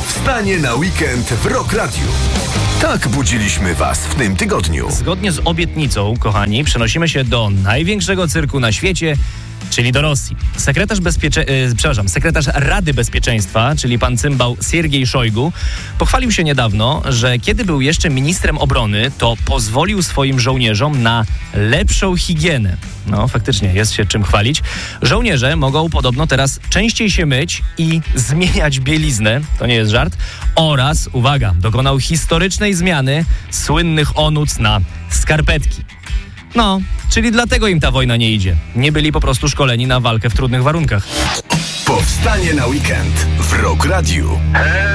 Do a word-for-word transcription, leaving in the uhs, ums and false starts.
Powstanie na weekend w Rock Radio. Tak budziliśmy Was w tym tygodniu. Zgodnie z obietnicą, kochani, przenosimy się do największego cyrku na świecie, czyli do Rosji. Sekretarz, bezpiecze... e, przepraszam, sekretarz Rady Bezpieczeństwa, czyli pan cymbał Siergiej Szojgu, pochwalił się niedawno, że kiedy był jeszcze ministrem obrony, to pozwolił swoim żołnierzom na lepszą higienę. No, faktycznie, jest się czym chwalić. Żołnierze mogą podobno teraz częściej się myć i zmieniać bieliznę, to nie jest żart, oraz, uwaga, dokonał historycznej zmiany słynnych onuc na skarpetki. No, czyli dlatego im ta wojna nie idzie. Nie byli po prostu szkoleni na walkę w trudnych warunkach. Powstanie na weekend w Rock Radio.